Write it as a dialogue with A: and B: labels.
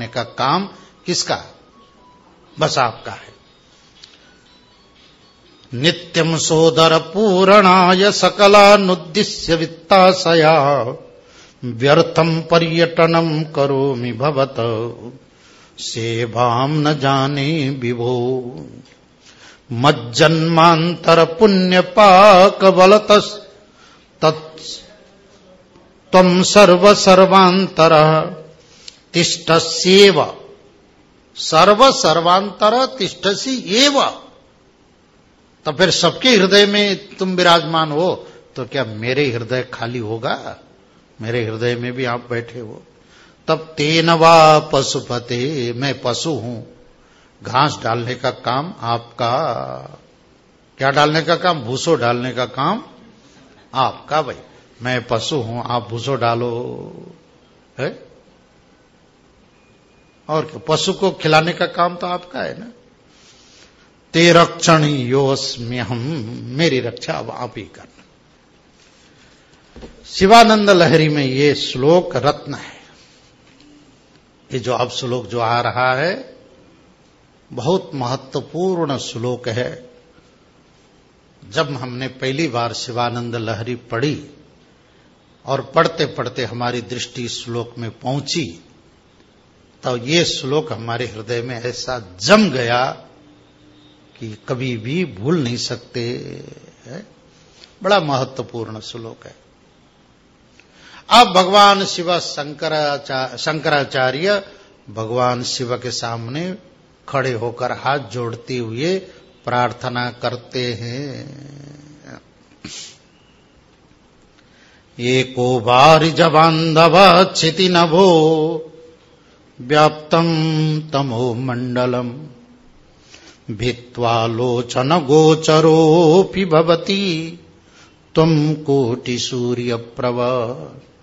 A: डालने का काम किसका? बस आपका है। नित्यं सोदर पूरणाय सकलानुद्दिश्य वित्ताशया व्यर्थं पर्यटनं करोमि भवत सेवां न जाने विभो मज्जन्मांतर पुण्य पाक बलतस् त्वं सर्व सर्वांतर तिष्ठस्येव सर्व सर्वांतर तिष्ठसि एव। तो फिर सबके हृदय में तुम विराजमान हो तो क्या मेरे हृदय खाली होगा? मेरे हृदय में भी आप बैठे हो। तब तेन वा पशुपते, मैं पशु हूं, घास डालने का काम आपका। क्या डालने का काम? भूसो डालने का काम आपका। भाई मैं पशु हूं, आप भूसो डालो है। और क्या, पशु को खिलाने का काम तो आपका है ना। ते रक्षणीयोऽस्मि हम, मेरी रक्षा अब आप ही करना। शिवानंद लहरी में ये श्लोक रत्न है। ये जो अब श्लोक जो आ रहा है बहुत महत्वपूर्ण श्लोक है। जब हमने पहली बार शिवानंद लहरी पढ़ी और पढ़ते पढ़ते हमारी दृष्टि श्लोक में पहुंची तो ये श्लोक हमारे हृदय में ऐसा जम गया कि कभी भी भूल नहीं सकते है। बड़ा महत्वपूर्ण श्लोक है। अब भगवान शिव शंकराचार्य भगवान शिव के सामने खड़े होकर हाथ जोड़ते हुए प्रार्थना करते हैं। एको बारिज बांधव क्षिति नभो व्याप्तम तमो मंडलम भित्वा लोचन गोचरोऽपि भवति त्वं कोटि सूर्य प्रभ।